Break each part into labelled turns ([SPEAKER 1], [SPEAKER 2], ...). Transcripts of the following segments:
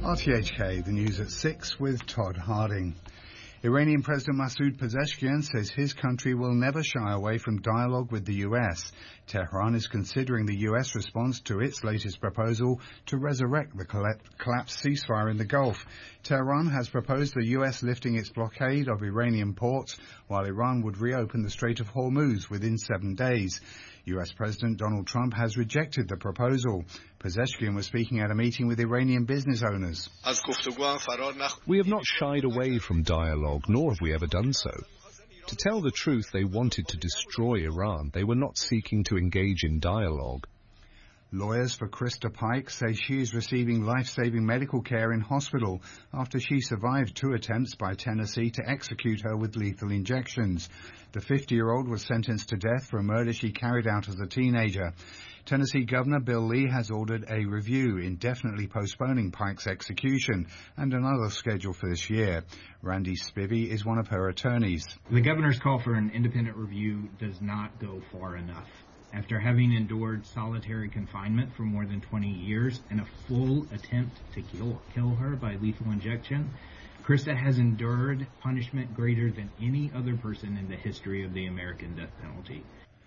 [SPEAKER 1] RTHK, the news at 6 with Todd Harding. Iranian President Masoud Pezeshkian says his country will never shy away from dialogue with the US. Tehran is considering the US response to its latest proposal to resurrect the collapsed ceasefire in the Gulf. Tehran has proposed the US lifting its blockade of Iranian ports, while Iran would reopen the Strait of Hormuz within 7 days. US President Donald Trump has rejected the proposal. Pezeshkian was speaking at a meeting with Iranian business owners.
[SPEAKER 2] We have not shied away from dialogue, nor have we ever done so. To tell the truth, they wanted to destroy Iran. They were not seeking to engage in dialogue.
[SPEAKER 1] Lawyers for Krista Pike say she is receiving life-saving medical care in hospital after she survived 2 attempts by Tennessee to execute her with lethal injections. The 50-year-old was sentenced to death for a murder she carried out as a teenager. Tennessee Governor Bill Lee has ordered a review indefinitely postponing Pike's execution and another scheduled for this year. Randy Spivey is one of her attorneys.
[SPEAKER 3] The governor's call for an independent review does not go far enough. After having endured solitary confinement for more than 20 years and a full attempt to kill her by lethal injection, Krista has endured punishment greater than any other person in the history of the American death penalty.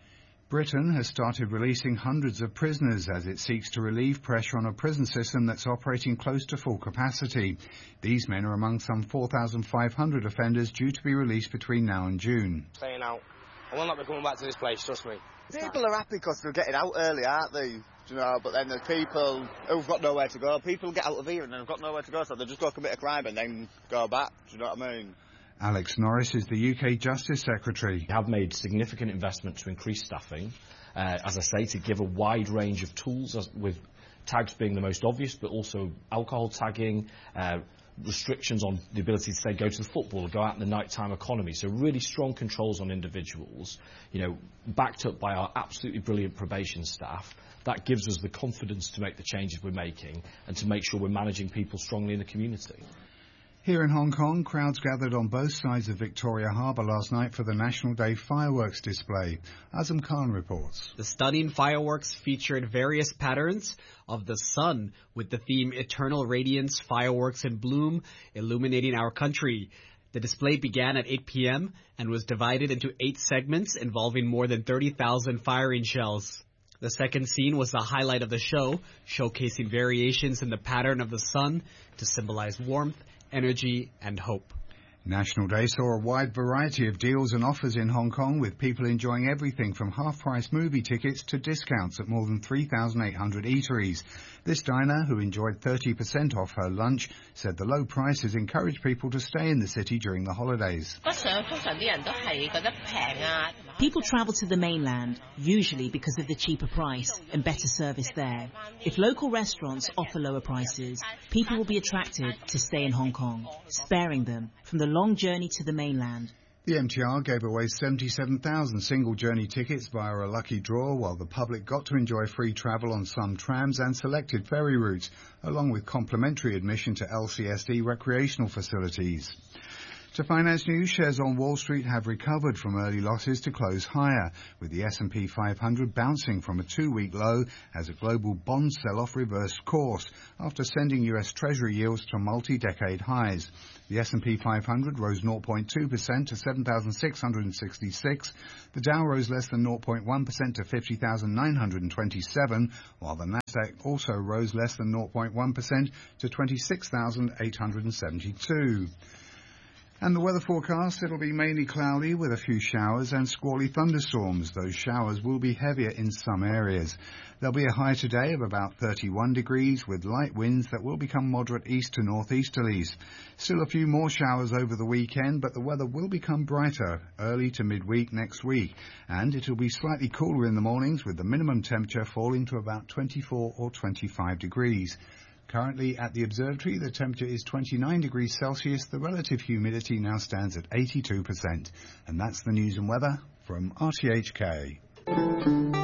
[SPEAKER 1] Britain has started releasing hundreds of prisoners as it seeks to relieve pressure on a prison system that's operating close to full capacity. These men are among some 4,500 offenders due to be released between now and June.
[SPEAKER 4] Staying out. I will not be coming back to this place, trust me.
[SPEAKER 5] People are happy because they're getting out early, aren't they? You know, but then there's people who've got nowhere to go. People get out of here and then have got nowhere to go, so they just go commit a crime and then go back. Do you know what I mean?
[SPEAKER 1] Alex Norris is the UK Justice Secretary.
[SPEAKER 6] We have made significant investment to increase staffing, as I say, to give a wide range of tools, with tags being the most obvious, but also alcohol tagging, restrictions on the ability to, say, go to the football or go out in the nighttime economy. So really strong controls on individuals, you know, backed up by our absolutely brilliant probation staff. That gives us the confidence to make the changes we're making and to make sure we're managing people strongly in the community.
[SPEAKER 1] Here in Hong Kong, crowds gathered on both sides of Victoria Harbour last night for the National Day fireworks display. Azam Khan reports.
[SPEAKER 7] The stunning fireworks featured various patterns of the sun with the theme Eternal Radiance, Fireworks in Bloom, illuminating our country. The display began at 8 p.m. and was divided into 8 segments involving more than 30,000 firing shells. The second scene was the highlight of the show, showcasing variations in the pattern of the sun to symbolize warmth, energy and hope.
[SPEAKER 1] National Day saw a wide variety of deals and offers in Hong Kong, with people enjoying everything from half-price movie tickets to discounts at more than 3,800 eateries. This diner, who enjoyed 30% off her lunch, said the low prices encouraged people to stay in the city during the holidays.
[SPEAKER 8] People travel to the mainland, usually because of the cheaper price and better service there. If local restaurants offer lower prices, people will be attracted to stay in Hong Kong, sparing them from the long journey to the mainland.
[SPEAKER 1] The MTR gave away 77,000 single-journey tickets via a lucky draw, while the public got to enjoy free travel on some trams and selected ferry routes, along with complimentary admission to LCSD recreational facilities. To finance news, shares on Wall Street have recovered from early losses to close higher, with the S&P 500 bouncing from a 2-week low as a global bond sell-off reversed course after sending US Treasury yields to multi-decade highs. The S&P 500 rose 0.2% to 7,666. The Dow rose less than 0.1% to 50,927, while the Nasdaq also rose less than 0.1% to 26,872. And the weather forecast, it'll be mainly cloudy with a few showers and squally thunderstorms. Those showers will be heavier in some areas. There'll be a high today of about 31 degrees with light winds that will become moderate east to northeasterlies. Still a few more showers over the weekend, but the weather will become brighter early to midweek next week. And it'll be slightly cooler in the mornings, with the minimum temperature falling to about 24 or 25 degrees. Currently at the observatory, the temperature is 29 degrees Celsius. The relative humidity now stands at 82%. And that's the news and weather from RTHK.